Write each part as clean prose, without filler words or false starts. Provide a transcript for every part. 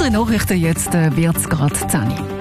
den Nachrichten jetzt wird es gerade 10 Uhr.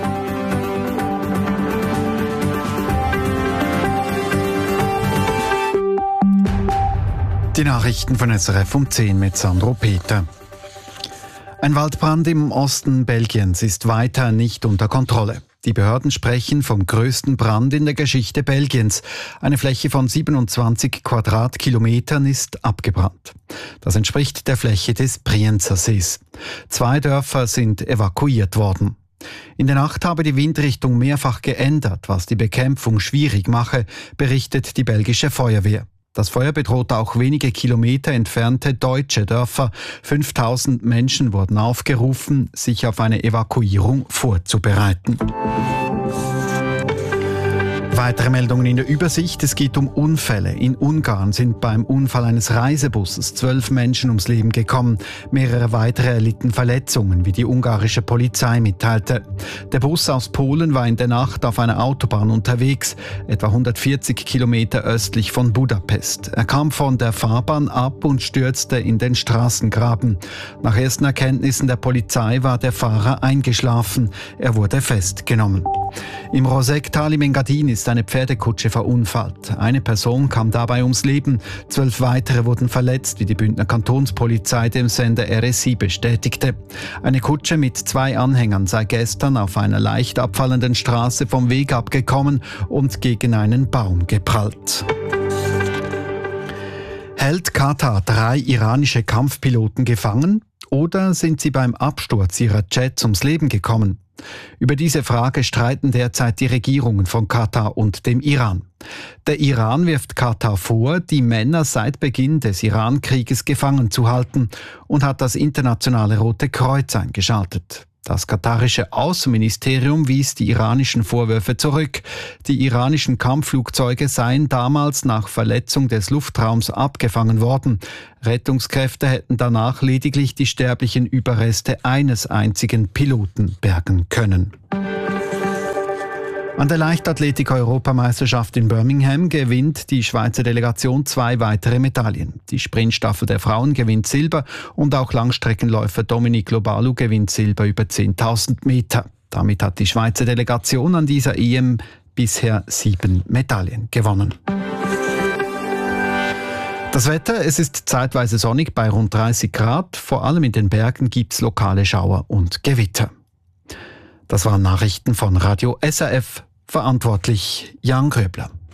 Die Nachrichten von SRF um 10 mit Sandro Peter. Ein Waldbrand im Osten Belgiens ist weiter nicht unter Kontrolle. Die Behörden sprechen vom größten Brand in der Geschichte Belgiens. Eine Fläche von 27 Quadratkilometern ist abgebrannt. Das entspricht der Fläche des Brienzer Sees. 2 Dörfer sind evakuiert worden. In der Nacht habe die Windrichtung mehrfach geändert, was die Bekämpfung schwierig mache, berichtet die belgische Feuerwehr. Das Feuer bedroht auch wenige Kilometer entfernte deutsche Dörfer. 5000 Menschen wurden aufgerufen, sich auf eine Evakuierung vorzubereiten. Weitere Meldungen in der Übersicht. Es geht um Unfälle. In Ungarn sind beim Unfall eines Reisebusses 12 Menschen ums Leben gekommen. Mehrere weitere erlitten Verletzungen, wie die ungarische Polizei mitteilte. Der Bus aus Polen war in der Nacht auf einer Autobahn unterwegs, etwa 140 Kilometer östlich von Budapest. Er kam von der Fahrbahn ab und stürzte in den Straßengraben. Nach ersten Erkenntnissen der Polizei war der Fahrer eingeschlafen. Er wurde festgenommen. Im Rosektal im Engadin ist eine Pferdekutsche verunfallt. Eine Person kam dabei ums Leben, 12 weitere wurden verletzt, wie die Bündner Kantonspolizei dem Sender RSI bestätigte. Eine Kutsche mit 2 Anhängern sei gestern auf einer leicht abfallenden Straße vom Weg abgekommen und gegen einen Baum geprallt. Hält Katar 3 iranische Kampfpiloten gefangen oder sind sie beim Absturz ihrer Jets ums Leben gekommen? Über diese Frage streiten derzeit die Regierungen von Katar und dem Iran. Der Iran wirft Katar vor, die Männer seit Beginn des Iran-Krieges gefangen zu halten und hat das internationale Rote Kreuz eingeschaltet. Das katarische Außenministerium wies die iranischen Vorwürfe zurück. Die iranischen Kampfflugzeuge seien damals nach Verletzung des Luftraums abgefangen worden. Rettungskräfte hätten danach lediglich die sterblichen Überreste eines einzigen Piloten bergen können. An der Leichtathletik-Europameisterschaft in Birmingham gewinnt die Schweizer Delegation 2 weitere Medaillen. Die Sprintstaffel der Frauen gewinnt Silber und auch Langstreckenläufer Dominique Lobalu gewinnt Silber über 10.000 Meter. Damit hat die Schweizer Delegation an dieser EM bisher 7 Medaillen gewonnen. Das Wetter, es ist zeitweise sonnig bei rund 30 Grad. Vor allem in den Bergen gibt es lokale Schauer und Gewitter. Das waren Nachrichten von Radio SRF, verantwortlich Jan Gröbler.